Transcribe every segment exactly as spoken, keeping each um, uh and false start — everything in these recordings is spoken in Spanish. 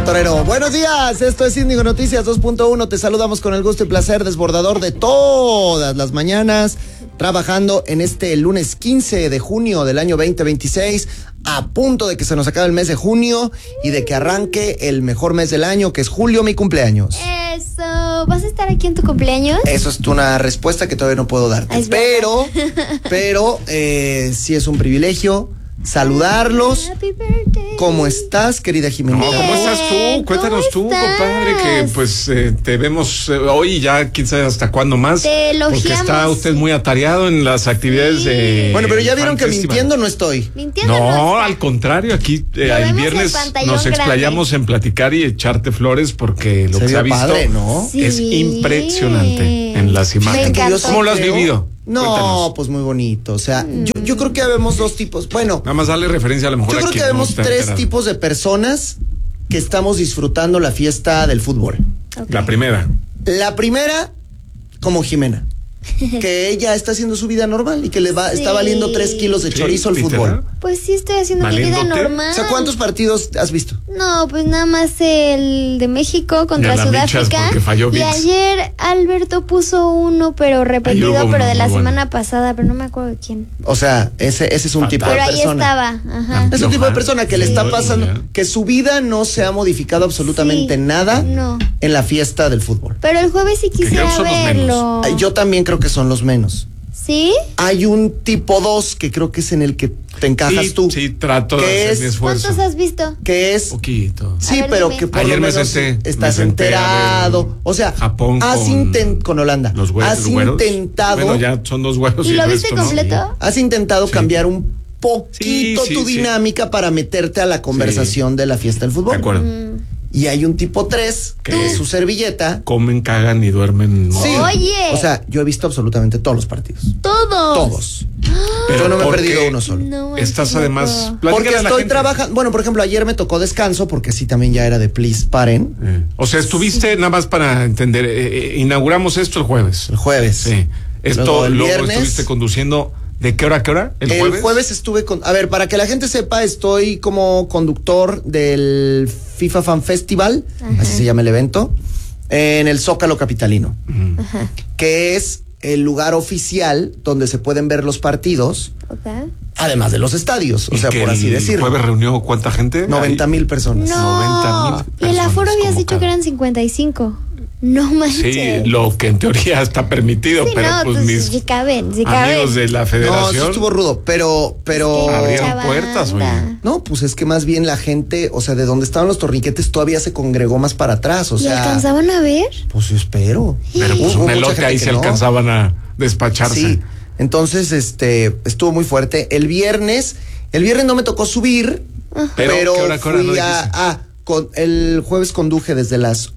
Torero. Buenos días, esto es Índigo Noticias dos punto uno. Te saludamos con el gusto y placer desbordador de todas las mañanas, trabajando en este lunes quince de junio del año veinte veintiséis, a punto de que se nos acabe el mes de junio y de que arranque el mejor mes del año, que es julio, mi cumpleaños. Eso, ¿vas a estar aquí en tu cumpleaños? Eso es una respuesta que todavía no puedo darte, es pero, pero eh, sí es un privilegio saludarlos. Happy birthday. ¿Cómo estás, querida Jimena? No, ¿cómo estás tú? Cuéntanos tú, compadre, que pues eh, te vemos eh, hoy y ya quién sabe hasta cuándo más. Te elogiamos. Porque está usted muy atareado en las actividades Sí. de... Bueno, pero ya vieron Fan que Festival. mintiendo no estoy. Mintiendo No, no está. al contrario, aquí eh, Lo el vemos viernes en pantallón nos explayamos grande. en platicar y echarte flores porque lo Se que se ha vio visto padre, ¿no? es Sí. impresionante en las imágenes. encantó. ¿Cómo lo has Creo- vivido? No, Cuéntanos. pues muy bonito. O sea, yo, yo creo que habemos dos tipos. Bueno, Nada más darle referencia a lo mejor yo a creo que quien no habemos está tres enterado. tipos de personas que estamos disfrutando la fiesta del fútbol. Ok. La primera. La primera, como Jimena, que ella está haciendo su vida normal y que le va, está Sí. valiendo tres kilos de Sí, chorizo al literal. fútbol. Pues sí estoy haciendo mi vida ¿Valiéndote? normal. O sea, ¿cuántos partidos has visto? No, pues nada más el de México contra Y a la michas Sudáfrica. porque falló Y Vince. ayer Alberto puso uno, pero repetido, Ayer hubo pero uno de la muy bueno. semana pasada, pero no me acuerdo de quién. O sea, ese, ese es un Fatal. tipo Pero de ahí persona. estaba, ajá. Es un tipo de persona que le Sí. está pasando, Ya. que su vida no se ha modificado absolutamente Sí, nada no. en la fiesta del fútbol. Pero el jueves sí creo quisiera que son los verlo. Ay, Yo también creo que son los menos. ¿Sí? Hay un tipo dos que creo que es en el que te encajas Sí, tú. sí, trato de ¿Qué hacer es? mi esfuerzo. ¿Cuántos has visto? Que es Poquito. sí, A ver, pero dime. que por Ayer lo me menos senté, estás me senté a ver enterado. O sea, Japón has con inten- con Holanda. Los güeros. has intentado, Bueno, ya son dos güeros. ¿Y el lo viste resto, ¿no? completo? has intentado Sí. cambiar un poquito Sí, sí, tu sí. dinámica para meterte a la conversación de la fiesta del De fútbol. acuerdo. Y hay un tipo tres que ¿Qué? es su servilleta. Comen, cagan y duermen. Sí. Oye. O sea, yo he visto absolutamente todos los partidos. Todos. Todos. Pero yo no me he porque perdido uno solo. No manches, Estás loco. además. Porque platícale a la estoy gente. trabajando. Bueno, por ejemplo, ayer me tocó descanso porque sí también ya era de please, paren. Eh, O sea, estuviste, nada más para entender, eh, eh, inauguramos esto el jueves. El jueves. Sí. Esto Luego el luego viernes. estuviste conduciendo. ¿De qué hora a qué hora? ¿El, El jueves? estuve con. A ver, para que la gente sepa, estoy como conductor del FIFA Fan Festival, así se llama el evento, en el Zócalo Capitalino, Ajá. que es el lugar oficial donde se pueden ver los partidos, Ok. además de los estadios, o ¿Y sea, que por así el decirlo. jueves reunió cuánta gente? noventa mil personas. No. noventa mil Y el aforo personas habías dicho que convocadas. eran cincuenta y cinco. No manches. Sí, lo que en teoría está permitido, Sí, pero no, pues pues, mis sí caben, sí caben. amigos de la No, sí federación estuvo rudo, pero, pero. abrieron Mucha puertas, güey. banda. No, pues es que más bien la gente, o sea, de donde estaban los torniquetes todavía se congregó más para atrás, o ¿Y sea. alcanzaban a ver? Pues yo espero. Pero pues Hubo un mucha elote gente ahí que se no. alcanzaban a despacharse. Sí. Entonces, este, estuvo muy fuerte. El viernes, el viernes no me tocó subir, Pero, pero, ¿qué hora, qué hora fui no a, dijiste? ah, con, el jueves conduje desde las.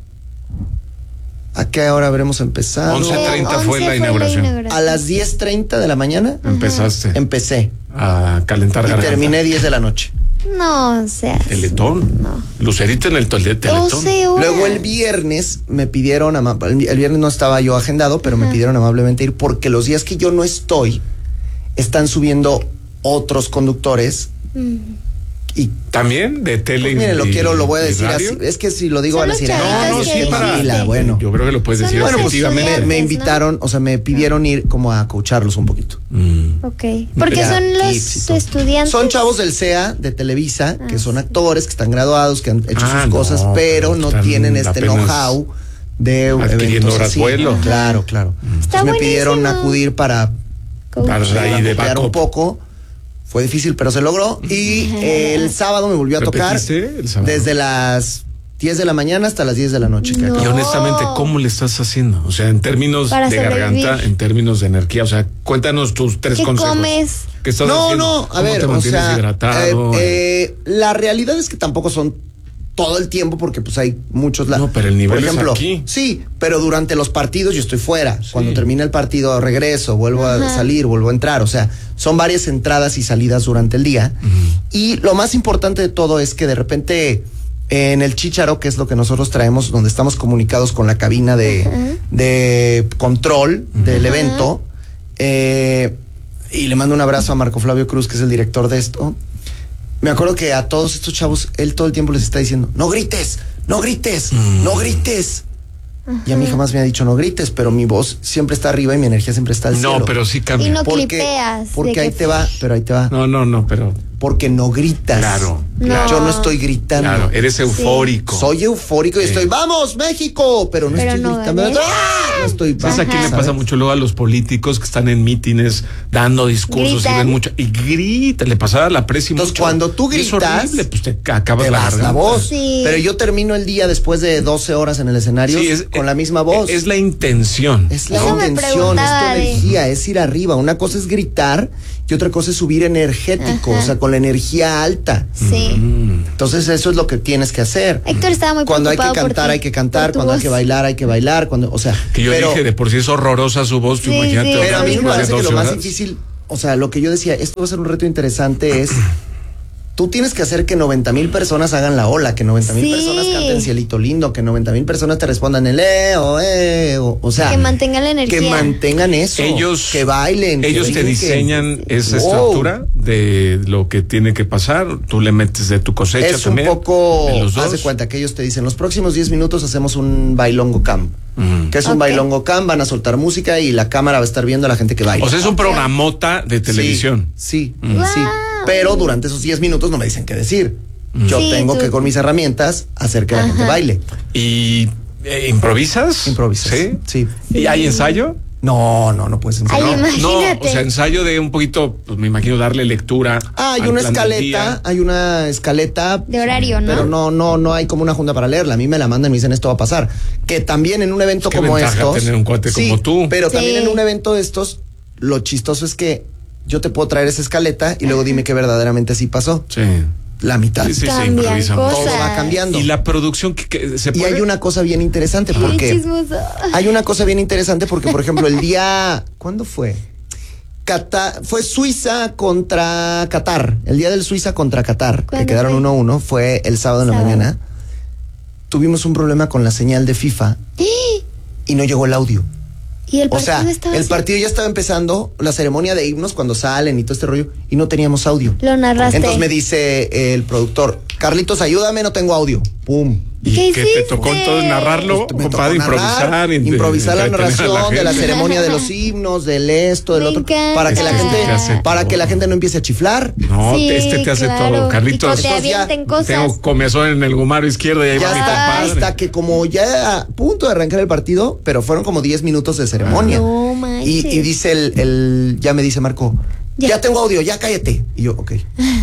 ¿A qué hora habremos empezado? once treinta Eh, fue la once inauguración. A las diez treinta de la mañana Empezaste empecé a calentar y garganta. terminé diez de la noche. No, o sea. Teletón. No. Lucerita en el tole- teletón. doce horas. Luego el viernes me pidieron, ama- el viernes no estaba yo agendado, pero me pidieron amablemente ir porque los días que yo no estoy, están subiendo otros conductores Mm. y También de tele. pues, miren, lo y- quiero, lo voy a y decir radio. así. Es que si lo digo Son van a los decir, chavitos ah, No, no, que sí, para. tranquila, bueno. Yo creo que lo puedes Son decir los Bueno, pues objetivamente. estudiantes. me ¿no? invitaron, o sea, me pidieron ir como a coacharlos un poquito. Mm. Ok. Porque Ya, son tips y los todo. estudiantes. Son chavos del C E A, de Televisa, que Ah, son sí. actores, que están graduados, que han hecho Ah, sus no, cosas, pero pero no están tienen este apenas know-how de adquiriendo eventos horas así. vuelo. Ah, Claro, claro. Está Entonces me pidieron buenísimo. acudir para Coach. Para ahí de apoyar un backup. poco. Fue difícil, pero se logró. Y el sábado me volvió a tocar ¿Repetiste el sábado? desde las diez de la mañana hasta las diez de la noche. que No. acabó. Y honestamente, ¿cómo le estás haciendo? O sea, en términos Para de sobrevivir. garganta, en términos de energía. O sea, cuéntanos tus tres ¿Qué consejos. comes? ¿Qué estás No, haciendo? no, a ¿Cómo ver, te o mantienes sea, hidratado? eh, eh, la realidad es que tampoco son todo el tiempo porque pues hay muchos la- No, pero el nivel por es ejemplo, aquí. sí, pero durante los partidos yo estoy fuera. Sí. Cuando termina el partido regreso, vuelvo a Ajá. salir, vuelvo a entrar, o sea, son varias entradas y salidas durante el día. Y lo más importante de todo es que de repente en el chícharo, que es lo que nosotros traemos, donde estamos comunicados con la cabina de, Ajá. de control del Ajá. evento, eh, y le mando un abrazo a Marco Flavio Cruz, que es el director de esto. Me acuerdo que a todos estos chavos, él todo el tiempo les está diciendo, no grites, no grites, mm. no grites. Ajá. Y a mí jamás me ha dicho no grites, pero mi voz siempre está arriba y mi energía siempre está al no, cielo. No, pero sí cambia. Y no porque, clipeas. Porque ahí que... te va, pero ahí te va. No, no, no, pero... Porque no gritas. Claro, claro. Yo no estoy gritando. Claro, eres eufórico. Sí. Soy eufórico y sí. estoy, ¡vamos, México! Pero no pero estoy no gritando. ¡Ah! No estoy... ¿Sabes a quién le pasa mucho luego a los políticos que están en mítines dando discursos gritan. y ven mucho? Y gritan, le pasaba la presa y Entonces, mucho. cuando tú gritas, es horrible, pues te acabas te la, la voz. Sí. Pero yo termino el día después de doce horas en el escenario sí, es, con es, la misma voz. Es la intención. Es la ¿no? intención, es tu energía, es ir arriba. Una cosa es gritar y otra cosa es subir energético, Ajá. o sea, con la energía alta. Sí. Entonces eso es lo que tienes que hacer. Héctor estaba muy Cuando hay que preocupado cantar, por ti, hay que cantar. Cuando voz. hay que bailar, hay que bailar. Cuando, o sea, que yo pero, dije de por sí es horrorosa su voz, sí, imagínate. Sí, pero a mí me parece que lo más horas. difícil, o sea, lo que yo decía, esto va a ser un reto interesante es... Tú tienes que hacer que noventa mil personas hagan la ola, que noventa mil sí. personas canten Cielito Lindo, que noventa mil personas te respondan el eh o eh, o, o sea. Que mantengan la energía. Que mantengan eso. Ellos, que bailen. Ellos que te diseñan esa wow. estructura de lo que tiene que pasar. Tú le metes de tu cosecha es también. Es un poco, haz de cuenta que ellos te dicen, los próximos diez minutos hacemos un bailongo camp. Mm. Que es okay. un bailongo camp, van a soltar música y la cámara va a estar viendo a la gente que baila. O sea, es un programota de televisión. Sí, sí, mm. wow. sí. Pero durante esos diez minutos no me dicen qué decir. Yo sí, tengo tú. que con mis herramientas hacer que Ajá. la gente baile. ¿Y eh, improvisas? Improvisas. ¿Sí? Sí. ¿Y hay ensayo? No, no, no puedes ensayar. Ay, no, imagínate. no, o sea, ensayo de un poquito, pues me imagino darle lectura. Ah, hay una escaleta, hay una escaleta. De horario, ¿no? Pero no, no, no hay como una junta para leerla. A mí me la mandan y me dicen esto va a pasar. Que también en un evento es como estos. Tener un cuate sí, como tú. Pero sí. también en un evento de estos, lo chistoso es que yo te puedo traer esa escaleta y luego dime que verdaderamente sí pasó. Sí. La mitad. Sí, sí, Cambian sí, cosas. Todo va cambiando. Y la producción que, que se puede. Y hay una cosa bien interesante porque chismoso. hay una cosa bien interesante porque, por ejemplo, el día, ¿cuándo fue? Qatar, fue Suiza contra Qatar. El día del Suiza contra Qatar, que quedaron uno a uno, fue el sábado en la sábado. mañana. Tuvimos un problema con la señal de FIFA ¿Eh? y no llegó el audio. ¿Y el o sea, estaba el así? partido ya estaba empezando, la ceremonia de himnos cuando salen y todo este rollo, y no teníamos audio. Lo narraste. Entonces me dice el productor, Carlitos, ayúdame, no tengo audio. Pum. ¿Y qué, qué te tocó entonces narrarlo? Pues, compadre, improvisar. Improvisar la narración la de la ceremonia de los himnos, del esto, del me otro. Encanta. Para que la gente, este para todo. que la gente no empiece a chiflar. No, sí, este te hace claro. todo. Carlitos, y te avienten cosas. Tengo comezón en el gomaro izquierdo y ahí ya va mi está, compadre. hasta que como ya a punto de arrancar el partido, pero fueron como diez minutos de ceremonia. No manches. Y, y dice el, el, ya me dice Marco, Ya. ya tengo audio, ya cállate. Y yo, ok.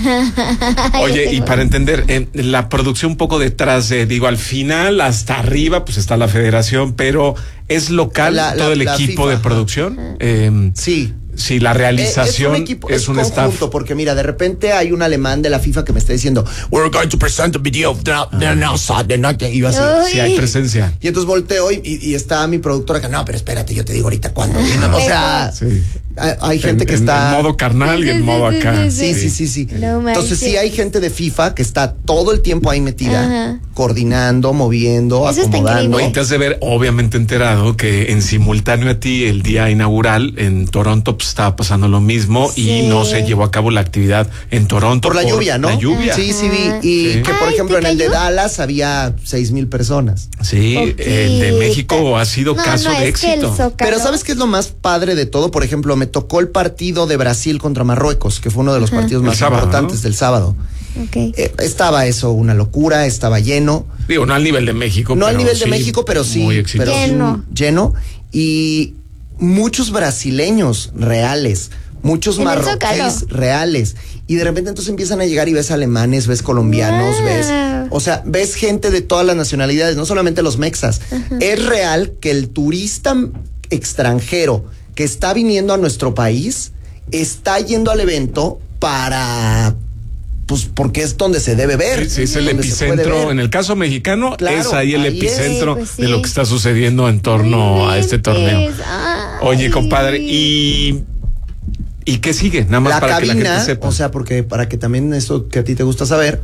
Oye, y para entender, eh, la producción un poco detrás de, digo, al final, hasta arriba, pues está la federación, pero ¿es local la, todo la, el equipo FIFA, de producción? Eh, sí. Sí, la realización es un, equipo, es, es un conjunto, staff. Porque mira, de repente hay un alemán de la FIFA que me está diciendo, we're going to present a video of the, the now the night. Y yo así. Sí, hay presencia. Y entonces volteo y, y, y está mi productora que, no, pero espérate, yo te digo ahorita cuándo. O sea, sí. hay, hay gente en, que está. En modo carnal y en modo acá. Sí, sí, sí, sí. No entonces sí hay gente de FIFA que está todo el tiempo ahí metida, Ajá. coordinando, moviendo, Eso acomodando. Y te has de ver, obviamente enterado, que en simultáneo a ti, el día inaugural en Toronto, pues estaba pasando lo mismo sí. y no se llevó a cabo la actividad en Toronto. Por la por lluvia, ¿no? La lluvia. Sí, sí vi. Y sí. que, por Ay, ejemplo, en el de Dallas había seis mil personas. Sí, Poquita. el de México ha sido no, caso no, de es éxito. Pero ¿sabes qué es lo más padre de todo? Por ejemplo, me tocó el partido de Brasil contra Marruecos, que fue uno de los Ajá. partidos más sábado, importantes ¿no? del sábado. Okay. Eh, estaba eso, una locura, estaba lleno. Digo, no al nivel de México. No pero al nivel sí, de México, pero sí. Muy exitoso. Pero lleno. Sí, lleno. Y muchos brasileños reales. Muchos en marroquíes reales. Y de repente entonces empiezan a llegar y ves alemanes, ves colombianos, wow. ves... O sea, ves gente de todas las nacionalidades, no solamente los mexas. Uh-huh. Es real que el turista extranjero que está viniendo a nuestro país está yendo al evento para... Pues porque es donde se debe ver. Sí, sí es el epicentro. En el caso mexicano, claro, es ahí el ahí epicentro es, pues sí. de lo que está sucediendo en torno Ay, a este torneo. Ay. Oye, compadre, y... ¿Y qué sigue? Nada más la para cabina, que la gente sepa. O sea, porque para que también esto que a ti te gusta saber,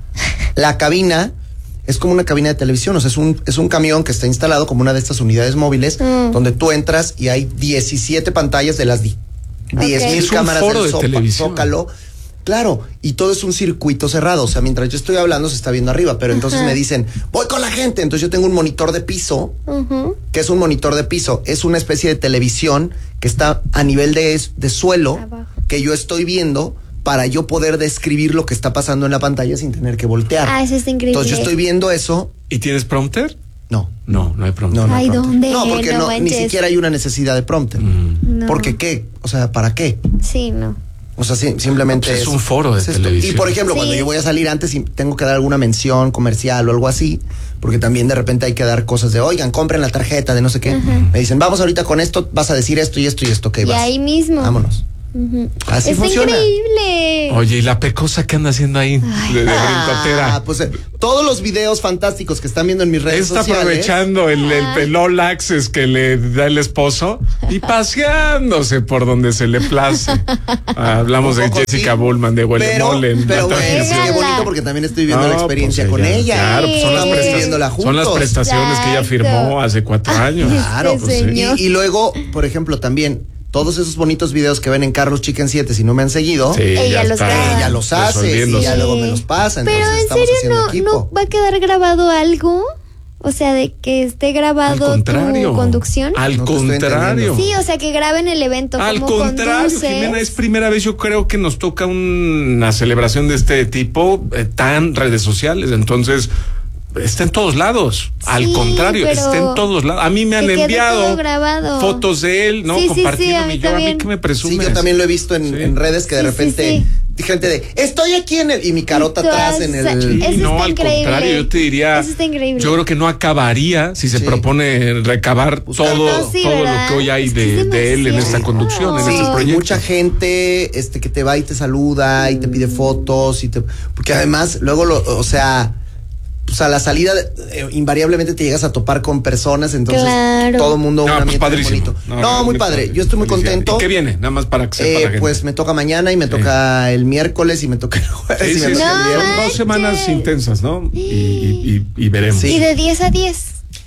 la cabina es como una cabina de televisión, o sea, es un, es un camión que está instalado como una de estas unidades móviles, mm. donde tú entras y hay diecisiete pantallas de las diez mil okay. cámaras del de Zócalo, Claro, y todo es un circuito cerrado, o sea, mientras yo estoy hablando se está viendo arriba, pero entonces Ajá. me dicen, voy con la gente, entonces yo tengo un monitor de piso, Ujú. que es un monitor de piso, es una especie de televisión que está a nivel de, de suelo, Abajo. que yo estoy viendo para yo poder describir lo que está pasando en la pantalla sin tener que voltear. Ah, eso está increíble. Entonces yo estoy viendo eso, ¿Y tienes prompter? no. No, no hay prompter. No, no, Ay, prompter. ¿dónde? No, porque No no, ni manches. siquiera hay una necesidad de prompter. Mm. No. Porque qué, o sea, ¿para qué? Sí, no. O sea, sí, simplemente Pues es eso. un foro de Es esto. televisión. Y por ejemplo, Sí. cuando yo voy a salir antes y tengo que dar alguna mención comercial o algo así, porque también de repente hay que dar cosas de, oigan, compren la tarjeta de no sé qué. Me dicen, vamos ahorita con esto, vas a decir esto y esto y esto, ¿qué Y vas? ahí mismo. Vámonos. Ujú. Así Está funciona. increíble. Oye, ¿y la pecosa que anda haciendo ahí? Ay. de, de Ah, brincotera. pues eh, todos los videos fantásticos que están viendo en mis redes Está sociales. aprovechando el, el pelol access que le da el esposo y paseándose por donde se le place. Ah, hablamos Un de poco Jessica sí, Bullman de Huele Pero, Mole en pero la bueno, transmisión. qué bonito porque también estoy viendo No, la experiencia pues con ella- ella. Claro, pues son las, Sí. prestaciones, Viéndola son las juntos. prestaciones que ella Exacto. firmó hace cuatro años. Claro, Este pues sí. señor. Y, y luego, por ejemplo, también todos esos bonitos videos que ven en Carlos Chicken siete, si no me han seguido, Sí, Ella ya los está graba. ella los hace y resolviéndose. ya luego me los pasa. Pero Entonces en estamos serio haciendo no, equipo. no va a quedar grabado algo. O sea, de que esté Al grabado contrario. tu conducción. Al No te estoy contrario. entendiendo. Sí, o sea, que graben el evento. Al cómo contrario, conduces. Jimena, es primera vez yo creo que nos toca una celebración de este tipo, eh, tan redes sociales, entonces está en todos lados. Al Sí, contrario, pero está en todos lados. A mí me han que quede enviado todo grabado. fotos de él, ¿no? Sí, sí, sí, Compartiendo a mí mi yo, a mí también. que me presumes. Sí, yo también lo he visto en, Sí. en redes que de Sí, sí, repente sí. gente de estoy aquí en el y mi carota Y tú atrás has- en Sí, el eso no, está al increíble. contrario, yo te diría, Eso está increíble. yo creo que no acabaría si se Sí. propone recabar Buscar todo, todo. Sí, todo lo ¿verdad? que hoy hay Es que de, es de él en demasiado. esta conducción, en Sí, este y proyecto. mucha gente este que te va y te saluda y te pide fotos y te porque además luego lo, o sea, pues a la salida eh, invariablemente te llegas a topar con personas, entonces Claro. todo el mundo un No, pues ambiente muy padrísimo. bonito. No, No, no, muy muy padre. padre. Yo estoy muy Felicidades. contento. ¿Y qué viene? Nada más para que sepa Eh, la gente. pues me toca mañana y me toca el miércoles y me toca el jueves Sí, y sí, me sí. toca el No, viernes. Son dos manches. semanas intensas, ¿no? Y, y, y, y veremos. Sí. Y de diez a diez.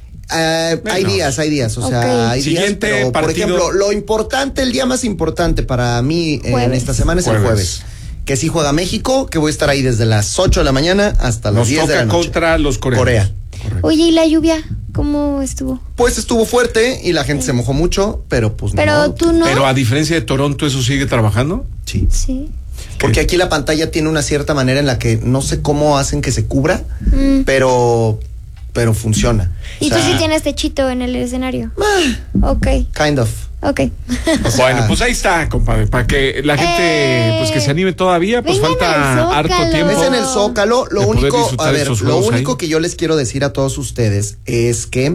Eh, hay Bueno. días, hay días, o sea, Ok. hay días, Siguiente pero, por partido. ejemplo, lo importante, el día más importante para mí eh, en Jueves. esta semana es el Jueves. jueves. Que sí juega México, que voy a estar ahí desde las ocho de la mañana hasta las Nos diez de la toca noche. contra los coreanos. Corea. Correcto. Oye, ¿y la lluvia? ¿Cómo estuvo? Pues estuvo fuerte y la gente se mojó mucho, pero pues Pero no. tú no. Pero a diferencia de Toronto, ¿eso sigue trabajando? Sí. Sí. Porque aquí la pantalla tiene una cierta manera en la que no sé cómo hacen que se cubra, Mm. pero pero funciona. ¿Y O tú sea, sí tienes techito en el escenario? Ah. Ok, Kind of. ok. O sea, Bueno, pues ahí está, compadre, para que la gente Eh, pues que se anime todavía, pues vengan al falta harto Zócalo. tiempo. es en el Zócalo. Lo de poder único, disfrutar a de ver, esos lo juegos único ahí. que yo les quiero decir a todos ustedes es que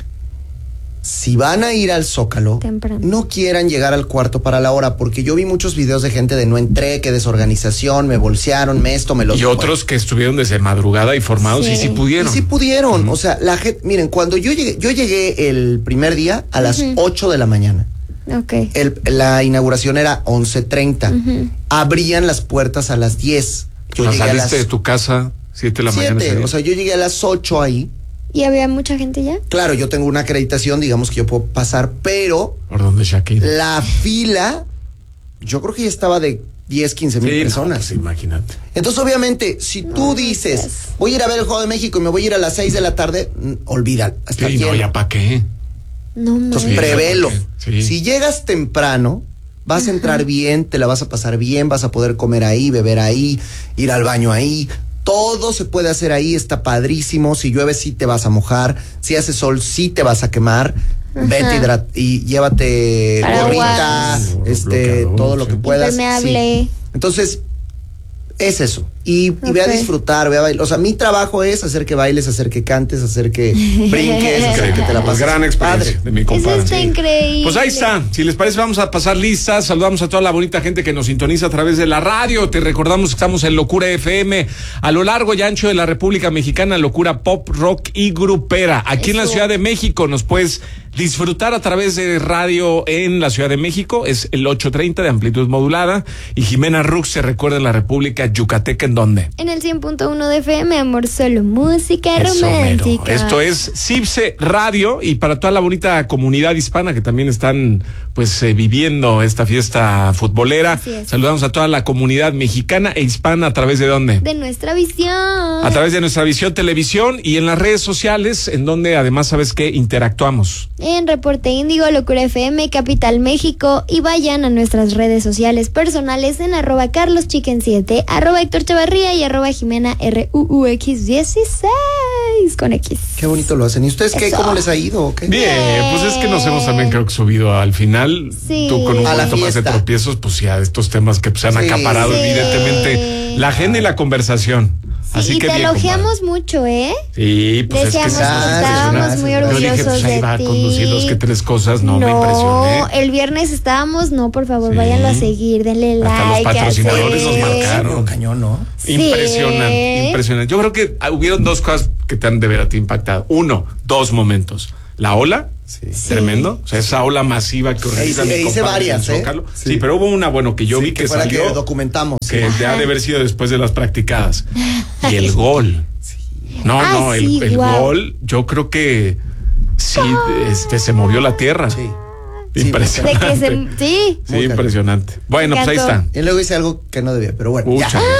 si van a ir al Zócalo, Temprano. no quieran llegar al cuarto para la hora, porque yo vi muchos videos de gente de no entré, que desorganización, me bolsearon, me esto, me lo Y otros que estuvieron desde madrugada y formados Sí. y sí pudieron. Y sí pudieron, o sea, la gente, miren, cuando yo llegué, yo llegué el primer día a las Ujú. ocho de la mañana. Ok. El- la inauguración era once treinta. Ujú. Abrían las puertas a las diez. Yo O sea, llegué a saliste las de tu casa siete de la mañana. ese siete, día. o sea, yo llegué a las ocho ahí. ¿Y había mucha gente ya? Claro, yo tengo una acreditación, digamos que yo puedo pasar, pero ¿Por dónde Shakira? la fila, yo creo que ya estaba de diez, quince mil Sí, no, personas. pues, imagínate. Entonces, obviamente, si tú dices, pues. voy a ir a ver el Juego de México y me voy a ir a las seis de la tarde, mm, olvida, está Sí, no, lleno. ya para qué. No, Entonces, Sí, prevelo. ya, porque- sí. Si llegas temprano, vas a entrar bien, te la vas a pasar bien, vas a poder comer ahí, beber ahí, ir al baño ahí. Todo se puede hacer ahí, está padrísimo. Si llueve, sí te vas a mojar. Si hace sol, sí te vas a quemar. Ajá. Vete hidrat- y llévate Paraguas. gorrita, Sí, este, bloqueador, todo lo sí. que puedas. Impermeable. Sí. Entonces, es eso. Y, y ve a Ok. disfrutar, ve a bailar. O sea, mi trabajo es hacer que bailes, hacer que cantes, hacer que brinques, hacer que te la Pues pases. gran experiencia padre. de mi compadre. Eso está Sí. increíble. Pues ahí está. Si les parece, vamos a pasar listas. Saludamos a toda la bonita gente que nos sintoniza a través de la radio. Te recordamos que estamos en Locura F M a lo largo y ancho de la República Mexicana. Locura pop, rock y grupera. Aquí en la Eso. Ciudad de México nos puedes disfrutar a través de radio en la Ciudad de México. Es el ocho treinta de amplitud modulada. Y Jimena Rux se recuerda en la República Yucateca en ¿en dónde? En el cien punto uno de F M, amor, solo música Eso mero. romántica. Esto es Cipse Radio, y para toda la bonita comunidad hispana que también están pues eh, viviendo esta fiesta futbolera. Saludamos a toda la comunidad mexicana e hispana a través de ¿dónde? De nuestra visión. A través de nuestra visión televisión y en las redes sociales, en donde además, ¿sabes qué? Interactuamos. En Reporte Índigo, Locura F M, Capital México, y vayan a nuestras redes sociales personales en arroba Carlos Chicken siete, arroba Héctor Chavarría y arroba Jimena R U U X dieciséis con X. Qué bonito lo hacen. ¿Y ustedes qué? Eso. ¿Cómo les ha ido? ¿O qué? Bien, pues es que nos hemos también creo que subido al final. Sí. Tú con un A la poquito más de fiesta. tropiezos, pues ya estos temas que pues, se han Sí. acaparado Sí. evidentemente la agenda y la conversación. Así y que te bien, elogiamos compadre. mucho, ¿eh? Sí, pues Decíamos es que que gracias, estábamos gracias. muy Yo Yo orgullosos dije, pues ahí de va a ti. conducir dos que tres cosas, no, me impresioné. el viernes estábamos, no, por favor, Sí. váyanlo a seguir, denle like. Hasta los patrocinadores nos así. marcaron. Pero cañón, ¿no? Sí. Impresionante, impresionante. Yo creo que ah, hubieron dos cosas que te han de ver a ti impactado. Uno, dos momentos. La ola, Sí. tremendo. O sea, esa ola masiva que organizan Hice- mi hice compadre varias, en ¿eh? Zócalo. Sí. Sí, pero hubo una, bueno, que yo Sí, vi que, fue la salió, que documentamos. que sí. te ha de haber sido después de las practicadas. Y el gol. No, Ah, no, el, sí, el guau. gol, yo creo que sí, este, se movió la tierra. Sí. Impresionante. De que se, sí. Sí, Muy impresionante. Bueno, pues ahí encantó. está. Y luego hice algo que no debía, pero bueno. ya. Pucha.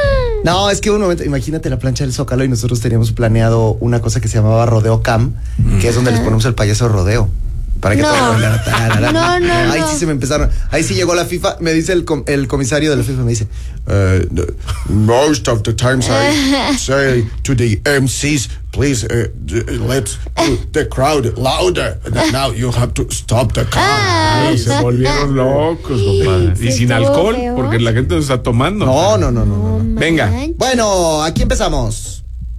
No, es que un momento, imagínate la plancha del Zócalo y nosotros teníamos planeado una cosa que se llamaba Rodeo Cam, que es donde les ponemos el payaso de rodeo. Para que No. todo bailara, tarara. No, no, Ahí no. sí se me empezaron. Ahí sí llegó la FIFA. Me dice el, com- el comisario de la FIFA, me dice, uh, the- most of the times I say to the M Cs, please uh, d- let's put the crowd louder. Now you have to stop the car. Ay, se volvieron locos, compadre. Sí, Y sin estuvo alcohol, feo. porque la gente no está tomando. No, no, no, no, no. Venga. manches. Bueno, aquí empezamos.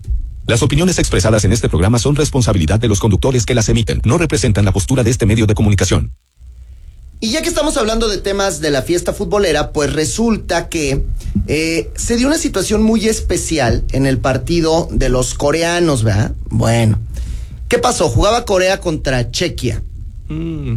Las opiniones expresadas en este programa son responsabilidad de los conductores que las emiten. No representan la postura de este medio de comunicación. Y ya que estamos hablando de temas de la fiesta futbolera, pues resulta que eh, se dio una situación muy especial en el partido de los coreanos, ¿verdad? Bueno, ¿qué pasó? Jugaba Corea contra Chequia. Mm.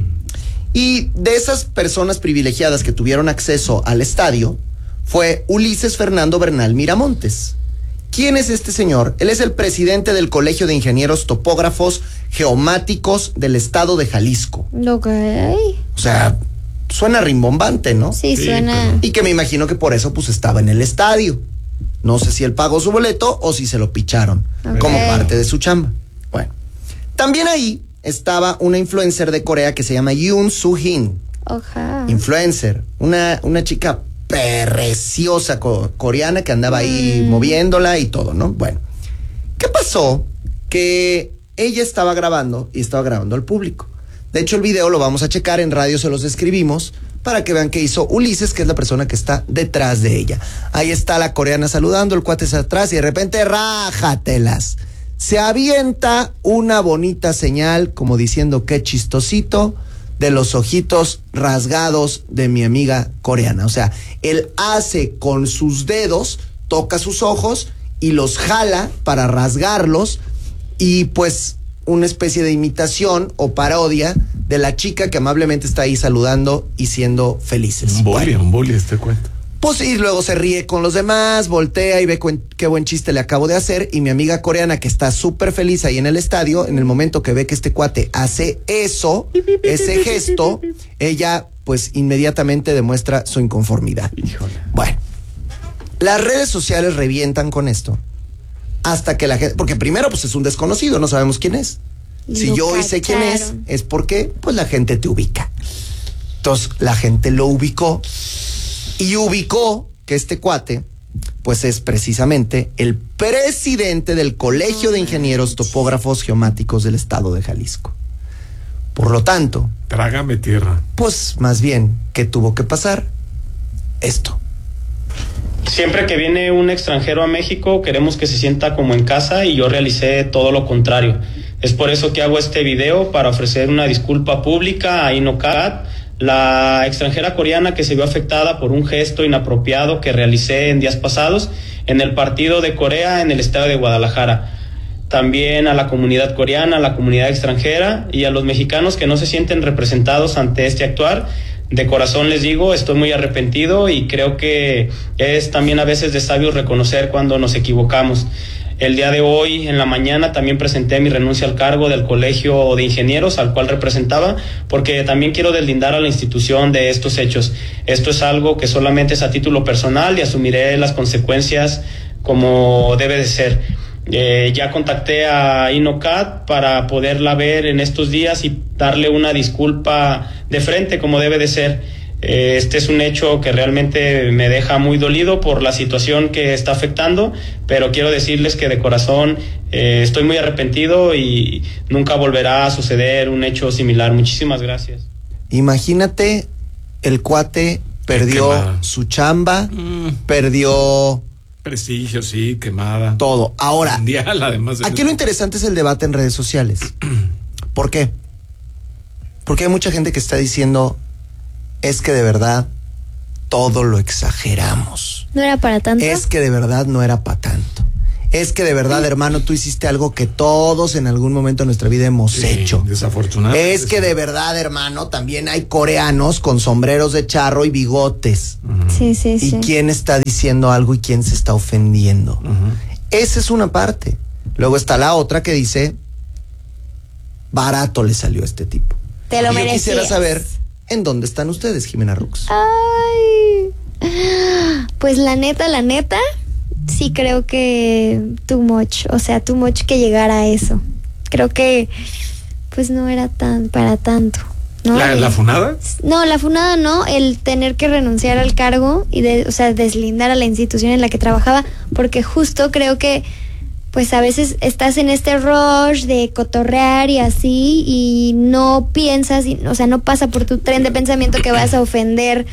Y de esas personas privilegiadas que tuvieron acceso al estadio fue Ulises Fernando Bernal Miramontes. ¿Quién es este señor? Él es el presidente del Colegio de Ingenieros Topógrafos Geomáticos del estado de Jalisco. Ok. O sea, suena rimbombante, ¿no? Sí, Sí, suena. Y que me imagino que por eso pues estaba en el estadio. No sé si él pagó su boleto o si se lo picharon Ok. como parte de su chamba. Bueno, también ahí estaba una influencer de Corea que se llama Yoon Soo-hin. Oja. Influencer, una, una chica preciosa co- coreana que andaba ahí moviéndola y todo, ¿no? Bueno, ¿qué pasó? Que ella estaba grabando y estaba grabando al público. De hecho, el video lo vamos a checar, en radio se los escribimos para que vean qué hizo Ulises, que es la persona que está detrás de ella. Ahí está la coreana saludando, el cuate está atrás y de repente rájatelas. Se avienta una bonita señal como diciendo qué chistosito de los ojitos rasgados de mi amiga coreana. O sea, él hace con sus dedos, toca sus ojos y los jala para rasgarlos, y pues una especie de imitación o parodia de la chica que amablemente está ahí saludando y siendo felices. Un bully, Bueno, un bully este cuento. pues y luego se ríe con los demás, voltea y ve cuen- qué buen chiste le acabo de hacer, y mi amiga coreana, que está súper feliz ahí en el estadio, en el momento que ve que este cuate hace eso, ese gesto, ella pues inmediatamente demuestra su inconformidad. Híjole. Bueno, las redes sociales revientan con esto hasta que la gente, porque primero pues es un desconocido, no sabemos quién es. Si Lo yo hoy sé quién es, cacharon. es porque pues la gente te ubica. Entonces la gente lo ubicó y ubicó que este cuate pues es precisamente el presidente del Colegio de Ingenieros Topógrafos Geomáticos del estado de Jalisco. Por lo tanto, Trágame tierra. pues más bien, ¿qué tuvo que pasar? Esto. Siempre que viene un extranjero a México queremos que se sienta como en casa, y yo realicé todo lo contrario. Es por eso que hago este video, para ofrecer una disculpa pública a Inocat, la extranjera coreana que se vio afectada por un gesto inapropiado que realicé en días pasados en el partido de Corea en el estado de Guadalajara. También a la comunidad coreana, a la comunidad extranjera y a los mexicanos que no se sienten representados ante este actuar, De corazón les digo, estoy muy arrepentido y creo que es también a veces de sabios reconocer cuando nos equivocamos. El día de hoy, en la mañana, también presenté mi renuncia al cargo del Colegio de Ingenieros, al cual representaba, porque también quiero deslindar a la institución de estos hechos. Esto es algo que solamente es a título personal y asumiré las consecuencias como debe de ser. Eh, ya contacté a INOCAT para poderla ver en estos días y darle una disculpa de frente como debe de ser. Este es un hecho que realmente me deja muy dolido por la situación que está afectando, pero quiero decirles que de corazón eh, estoy muy arrepentido y nunca volverá a suceder un hecho similar. Muchísimas gracias. Imagínate, el cuate perdió su chamba, mm. perdió... prestigio, sí, quemada. Todo. Ahora, mundial, además de aquí eso. Lo interesante es el debate en redes sociales. ¿Por qué? Porque hay mucha gente que está diciendo... es que de verdad todo lo exageramos. ¿No era para tanto? Es que de verdad no era para tanto. Es que de verdad, hermano, tú hiciste algo que todos en algún momento de nuestra vida hemos sí, hecho. Desafortunadamente. Es que de verdad, hermano, también hay coreanos con sombreros de charro y bigotes. Uh-huh. Sí, sí, ¿Y sí. quién está diciendo algo y quién se está ofendiendo? Uh-huh. Esa es una parte. Luego está la otra que dice, barato le salió a este tipo. Te lo y merecías. Yo quisiera saber... ¿en dónde están ustedes, Jimena Rux? Ay, pues la neta, la neta, sí creo que too much, o sea, too much que llegara a eso. Creo que, pues no era tan para tanto, ¿no? ¿La, el, ¿La funada? No, la funada no, el tener que renunciar al cargo y, de, o sea, deslindar a la institución en la que trabajaba, porque justo creo que pues a veces estás en este rush de cotorrear y así y no piensas, y, o sea, no pasa por tu tren de pensamiento que vas a ofender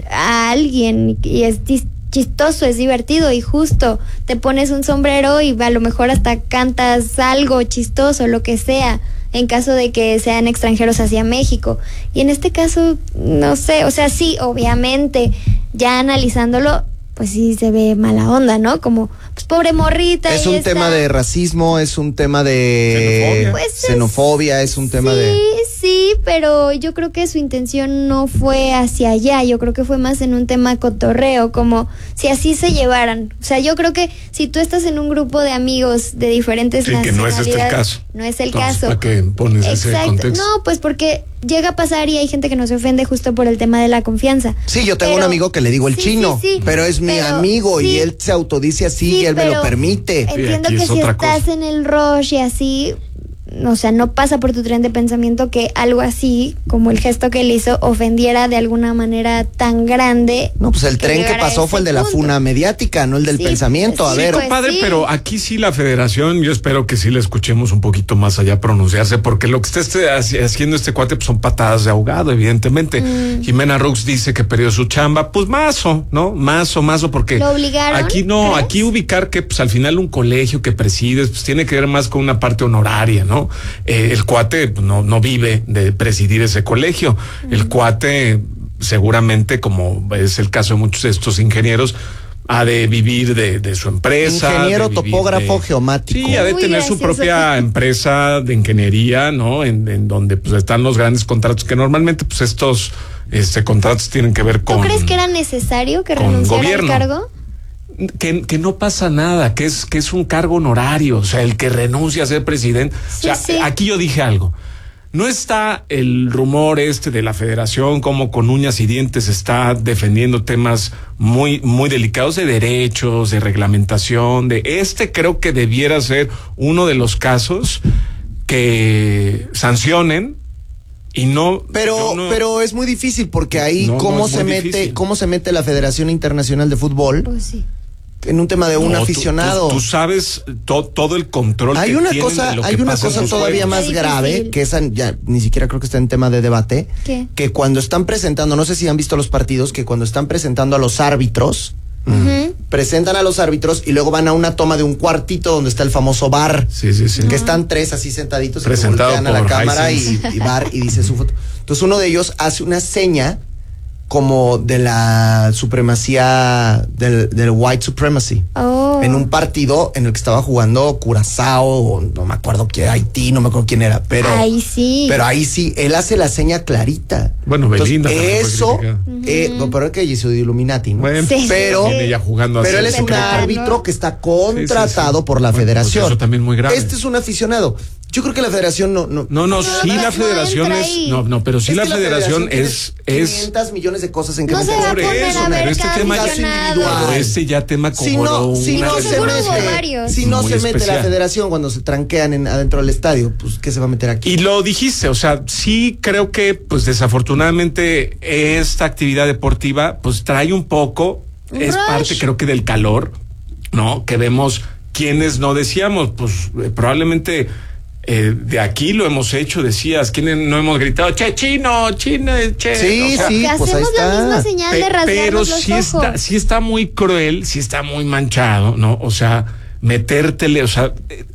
a alguien y es chistoso, es divertido y justo te pones un sombrero y a lo mejor hasta cantas algo chistoso, lo que sea, en caso de que sean extranjeros hacia México. Y en este caso, no sé, o sea, sí, obviamente, ya analizándolo, pues sí se ve mala onda, ¿no? Como, pues pobre morrita. Es un está... tema de racismo, es un tema de xenofobia, pues xenofobia es, es un tema sí, de... Sí, sí, pero yo creo que su intención no fue hacia allá, yo creo que fue más en un tema cotorreo, como si así se llevaran. O sea, yo creo que si tú estás en un grupo de amigos de diferentes sí, nacionalidades... que no es este el caso. No es el Entonces, caso. ¿para qué pones Exacto. ese contexto? No, pues porque llega a pasar y hay gente que no se ofende justo por el tema de la confianza. Sí, yo tengo pero, un amigo que le digo el sí, chino, sí, sí, pero es mi pero, amigo sí, y él se autodice así sí, y él me lo permite. Entiendo sí, que si estás cosa. en el rush y así, o sea, no pasa por tu tren de pensamiento que algo así, como el gesto que él hizo, ofendiera de alguna manera tan grande. No, pues el que tren que pasó fue el de la punto. funa mediática, no el del sí, pensamiento. pues, a sí, ver, pues, padre, sí. pero aquí sí la federación, yo espero que sí le escuchemos un poquito más allá pronunciarse, porque lo que está este, haciendo este cuate pues, son patadas de ahogado, evidentemente. Mm. Jimena Rux dice que perdió su chamba, pues mazo, ¿no? Mazo, mazo, porque ¿lo obligaron? Aquí no, ¿crees? Aquí ubicar que pues al final un colegio que presides, pues tiene que ver más con una parte honoraria, ¿no? Eh, el cuate pues, no, no vive de presidir ese colegio. Mm. El cuate seguramente, como es el caso de muchos de estos ingenieros, ha de vivir de, de su empresa. Ingeniero, de topógrafo, de, geomático. Sí, ha de Muy tener su gracioso. propia empresa de ingeniería, ¿no? En, en donde pues están los grandes contratos, que normalmente pues estos este contratos tienen que ver con... ¿Tú crees que era necesario que con renunciara gobierno. al cargo? Que, que no pasa nada, que es, que es un cargo honorario, o sea, el que renuncia a ser presidente. Sí, o sea, sí. aquí yo dije algo. No está el rumor este de la federación como con uñas y dientes está defendiendo temas muy, muy delicados de derechos, de reglamentación, de este creo que debiera ser uno de los casos que sancionen y no. Pero, no, pero es muy difícil porque ahí no, cómo no es se muy mete, difícil. cómo se mete la Federación Internacional de Fútbol Pues sí. en un tema de un no, tú- aficionado. Tú, tú sabes to, todo el control Hay que una tienen cosa, de lo hay que una pasa en cosa sus todavía juegos. más Está grave, difícil. que esa ya ni siquiera creo que está en tema de debate, ¿Qué? que cuando están presentando, no sé si han visto los partidos, que cuando están presentando a los árbitros, Ujú. presentan a los árbitros y luego van a una toma de un cuartito donde está el famoso bar. Sí, sí, sí. Que están tres así sentaditos y que Presentado voltean a la por cámara y, Hisense. y bar y dice su foto. Entonces uno de ellos hace una seña como de la supremacía del, del white supremacy. Oh. En un partido en el que estaba jugando Curazao, o no me acuerdo quién, Haití, no me acuerdo quién era, pero ahí sí. Pero ahí sí, él hace la seña clarita. Bueno, Belinda. Entonces, eso, eh, no, pero es que hizo de Illuminati, ¿no? Bueno, sí, pero, sí, sí. Ella jugando pero así, él es un secreta. árbitro que está contratado Sí, sí, sí. por la Bueno, federación. pues eso también muy grave. Este es un aficionado. Yo creo que la federación no... No, No, no, No, sí no, la no federación entra es... ahí. No, no, pero sí Es la que federación tiene es... es quinientos millones de cosas en que No se meter. va a Por poner eso, a ver pero este cada tema ya es aficionado. individual. pero este ya tema como Si no, si una no Pero se seguro mete, hubo varios. si no Muy se mete la especial. federación cuando se tranquean en, adentro del estadio, pues ¿qué se va a meter aquí? Y lo dijiste, o sea, sí creo que, pues desafortunadamente, esta actividad deportiva, pues trae un poco, Un es rush. parte creo que del calor, ¿no? Que vemos quienes no decíamos, pues eh, probablemente eh, de aquí lo hemos hecho, decías, quienes no hemos gritado, che, chino, chino, che. Sí, o sea, sí, Que pues ahí hacemos la está. misma señal Pe- de pero rasgarnos los sí ojos. está, sí está muy cruel, sí está muy manchado, ¿no? O sea, metértele, o sea,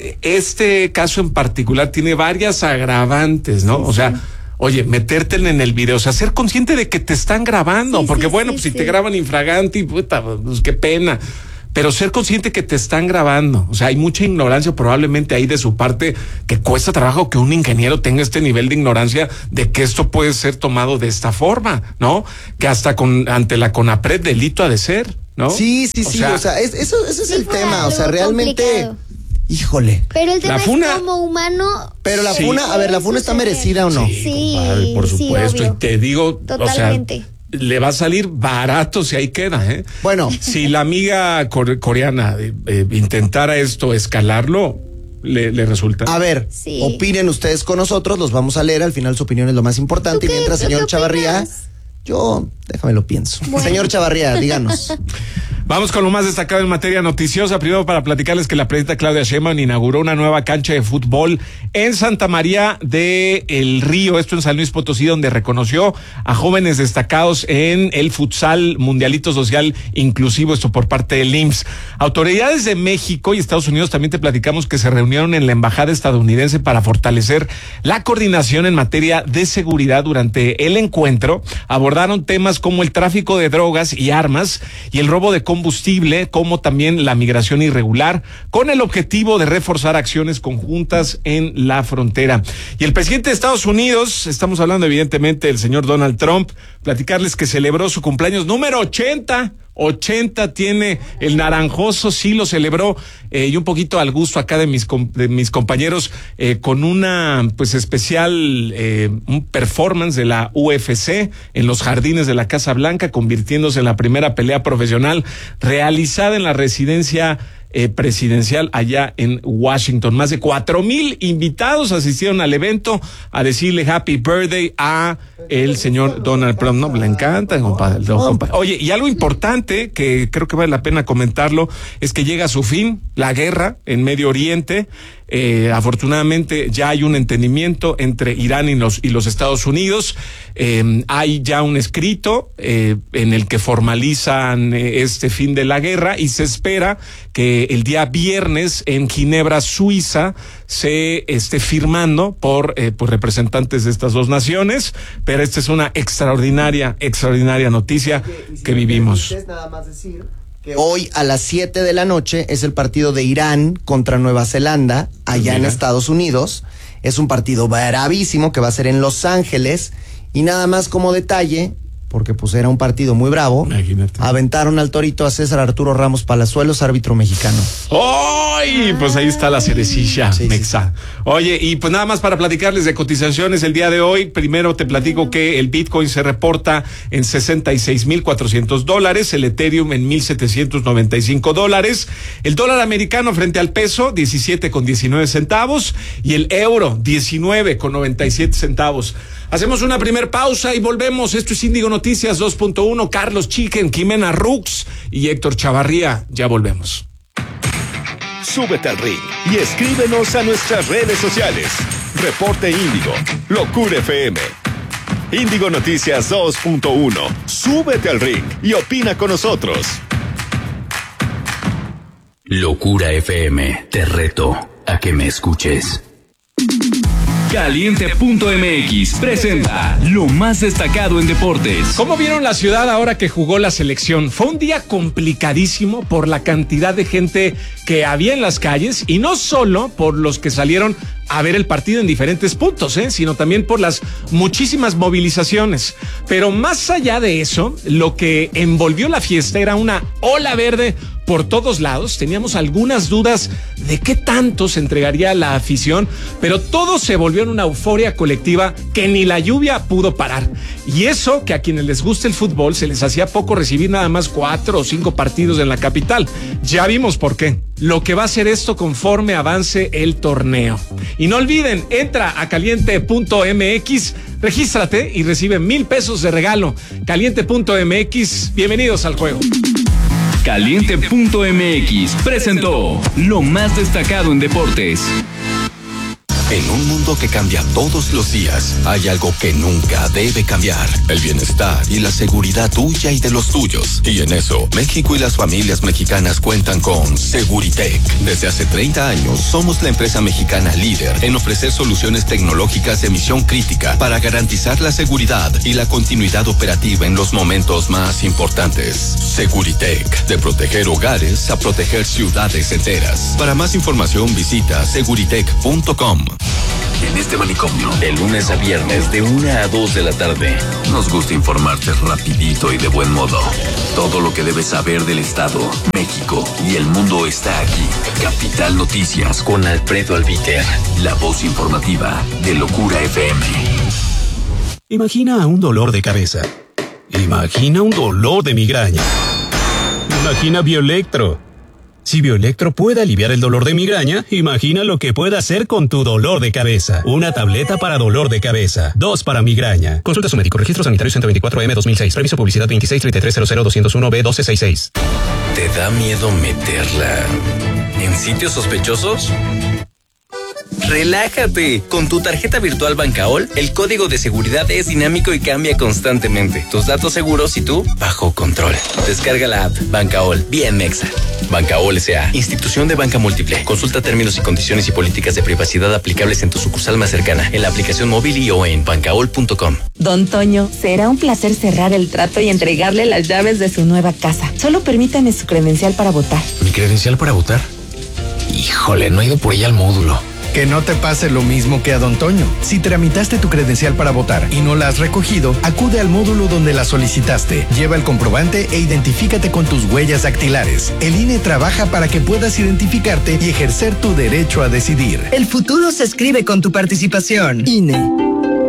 este caso en particular tiene varias agravantes, ¿no? O sea, oye, metértele en el video, o sea, ser consciente de que te están grabando, Sí, porque sí, bueno, sí, pues si sí. te graban infraganti, puta, pues qué pena. Pero ser consciente que te están grabando, o sea, hay mucha ignorancia probablemente ahí de su parte, que cuesta trabajo que un ingeniero tenga este nivel de ignorancia de que esto puede ser tomado de esta forma, ¿no? Que hasta con ante la CONAPRED delito ha de ser, ¿no? Sí, sí, O sí, sea, o sea, es- eso, ese es Sí el fue tema, o sea, algo realmente, complicado. híjole. Pero el tema La funa- es como humano. Pero la Sí. funa, a ver, ¿la funa está merecida o no? Sí, Sí, compadre, por sí, supuesto. obvio. Y te digo, Totalmente. o sea, le va a salir barato si ahí queda, ¿eh? Bueno, Si la amiga core- coreana eh, eh, intentara esto, escalarlo, le, le resulta. a ver, Sí. opinen ustedes con nosotros, los vamos a leer, al final su opinión es lo más importante. ¿Tú Y qué? mientras, ¿Tú señor qué Chavarría, opinas? yo, déjame lo pienso. Bueno. Señor Chavarría, díganos. Vamos con lo más destacado en materia noticiosa. Primero para platicarles que la presidenta Claudia Sheinbaum inauguró una nueva cancha de fútbol en Santa María de El Río, esto en San Luis Potosí, donde reconoció a jóvenes destacados en el futsal mundialito social inclusivo, esto por parte del I M S S. Autoridades de México y Estados Unidos también te platicamos que se reunieron en la embajada estadounidense para fortalecer la coordinación en materia de seguridad. Durante el encuentro abordaron temas como el tráfico de drogas y armas y el robo de combustible, como también la migración irregular, con el objetivo de reforzar acciones conjuntas en la frontera. Y el presidente de Estados Unidos, estamos hablando evidentemente del señor Donald Trump, platicarles que celebró su cumpleaños número ochenta. ochenta tiene el naranjoso, sí lo celebró, eh, y un poquito al gusto acá de mis com- de mis compañeros, eh, con una pues especial eh, un performance de la U F C en los jardines de la Casa Blanca, convirtiéndose en la primera pelea profesional realizada en la residencia Eh, presidencial allá en Washington. Más de cuatro mil invitados asistieron al evento a decirle happy birthday a el señor Donald Trump. No, le encanta, compadre, no, compadre. Oye, y algo importante que creo que vale la pena comentarlo es que llega a su fin la guerra en Medio Oriente. Eh, afortunadamente ya hay un entendimiento entre Irán y los y los Estados Unidos. Eh, hay ya un escrito eh, en el que formalizan eh, este fin de la guerra y se espera que el día viernes en Ginebra, Suiza, se esté firmando por, eh, por representantes de estas dos naciones. Pero esta es una extraordinaria, extraordinaria noticia que vivimos. Nada más decir que hoy a las siete de la noche es el partido de Irán contra Nueva Zelanda, allá Mira. en Estados Unidos. Es un partido bravísimo que va a ser en Los Ángeles. Y nada más como detalle, porque pues era un partido muy bravo, Imagínate. aventaron al torito a César Arturo Ramos Palazuelos, árbitro mexicano. ¡Ay! Pues ahí está la cerecilla, Sí, sí, Mexa. Oye, y pues nada más para platicarles de cotizaciones el día de hoy. Primero te platico que el Bitcoin se reporta en sesenta y seis mil cuatrocientos dólares, el Ethereum en mil setecientos noventa y cinco dólares, el dólar americano frente al peso, diecisiete con diecinueve centavos, y el euro, diecinueve con noventa y siete centavos. Hacemos una primer pausa y volvemos. Esto es Índigo Noticias dos punto uno. Carlos Chiquen, Jimena Rux y Héctor Chavarría. Ya volvemos. Súbete al ring y escríbenos a nuestras redes sociales. Reporte Índigo, Locura F M. Índigo Noticias dos punto uno. Súbete al ring y opina con nosotros. Locura F M, te reto a que me escuches. Caliente punto M X presenta lo más destacado en deportes. ¿Cómo vieron la ciudad ahora que jugó la selección? Fue un día complicadísimo por la cantidad de gente que había en las calles y no solo por los que salieron a ver el partido en diferentes puntos, ¿eh? sino también por las muchísimas movilizaciones. Pero más allá de eso, lo que envolvió la fiesta era una ola verde por todos lados. Teníamos algunas dudas de qué tanto se entregaría la afición, pero todo se volvió en una euforia colectiva que ni la lluvia pudo parar. Y eso que a quienes les gusta el fútbol se les hacía poco recibir nada más cuatro o cinco partidos en la capital. Ya vimos por qué. Lo que va a ser esto conforme avance el torneo. Y no olviden, entra a caliente punto M X, regístrate y recibe mil pesos de regalo. Caliente punto M X, bienvenidos al juego. Caliente punto M X presentó lo más destacado en deportes. En un mundo que cambia todos los días, hay algo que nunca debe cambiar: el bienestar y la seguridad tuya y de los tuyos. Y en eso, México y las familias mexicanas cuentan con Seguritech. Desde hace treinta años, somos la empresa mexicana líder en ofrecer soluciones tecnológicas de misión crítica para garantizar la seguridad y la continuidad operativa en los momentos más importantes. Seguritech, de proteger hogares a proteger ciudades enteras. Para más información, visita seguritech punto com. En este manicomio, de lunes a viernes, de una a dos de la tarde, nos gusta informarte rapidito y de buen modo. Todo lo que debes saber del Estado, México y el mundo está aquí. Capital Noticias con Alfredo Albiter, la voz informativa de Locura F M. Imagina un dolor de cabeza. Imagina un dolor de migraña. Imagina Bioelectro. Si Bioelectro puede aliviar el dolor de migraña, imagina lo que puede hacer con tu dolor de cabeza. Una tableta para dolor de cabeza, dos para migraña. Consulta a su médico. Registro sanitario ciento veinticuatro M dos mil seis. Reviso publicidad veintiséis treinta y tres cero cero doscientos uno B doce sesenta y seis. ¿Te da miedo meterla en sitios sospechosos? Relájate. Con tu tarjeta virtual Bancaol, el código de seguridad es dinámico y cambia constantemente. Tus datos seguros y tú bajo control. Descarga la app Bancaol, bien mexa. Bancaol S A, institución de banca múltiple. Consulta términos y condiciones y políticas de privacidad aplicables en tu sucursal más cercana, en la aplicación móvil y o en bancaol punto com. Don Toño, será un placer cerrar el trato y entregarle las llaves de su nueva casa. Solo permítame su credencial para votar. ¿Mi credencial para votar? Híjole, no he ido por ella al módulo. Que no te pase lo mismo que a Don Toño. Si tramitaste tu credencial para votar y no la has recogido, acude al módulo donde la solicitaste, lleva el comprobante e identifícate con tus huellas dactilares. El I N E trabaja para que puedas identificarte y ejercer tu derecho a decidir. El futuro se escribe con tu participación. I N E.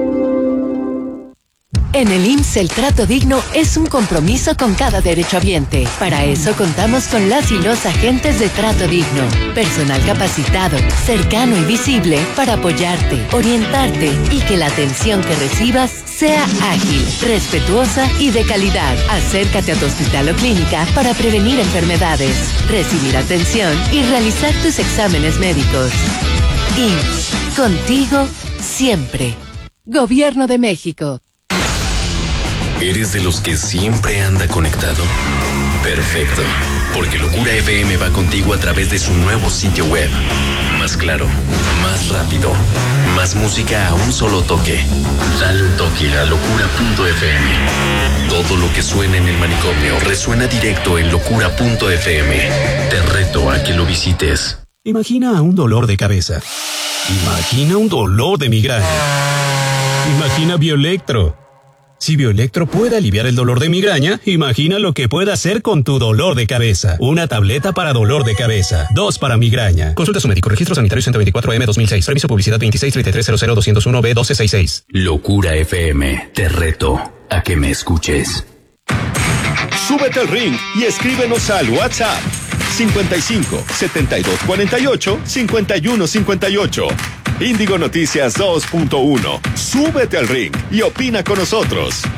En el I M S S el trato digno es un compromiso con cada derechohabiente. Para eso contamos con las y los agentes de trato digno. Personal capacitado, cercano y visible para apoyarte, orientarte y que la atención que recibas sea ágil, respetuosa y de calidad. Acércate a tu hospital o clínica para prevenir enfermedades, recibir atención y realizar tus exámenes médicos. I M S S, contigo siempre. Gobierno de México. ¿Eres de los que siempre anda conectado? Perfecto, porque Locura F M va contigo a través de su nuevo sitio web. Más claro, más rápido, más música a un solo toque. Dale un toque a locura punto F M. Todo lo que suena en el manicomio resuena directo en locura punto F M. Te reto a que lo visites. Imagina un dolor de cabeza. Imagina un dolor de migraña. Imagina Bioelectro. Si Bioelectro puede aliviar el dolor de migraña, imagina lo que puede hacer con tu dolor de cabeza. Una tableta para dolor de cabeza, dos para migraña. Consulta a su médico. Registro sanitario ciento veinticuatro M dos mil seis. Reviso publicidad veintiséis treinta y tres cero cero doscientos uno B doce sesenta y seis. Locura F M. Te reto a que me escuches. Súbete al ring y escríbenos al WhatsApp cincuenta y cinco, setenta y dos cuarenta y ocho, cincuenta y uno cincuenta y ocho. Índigo Noticias dos punto uno. Súbete al ring y opina con nosotros.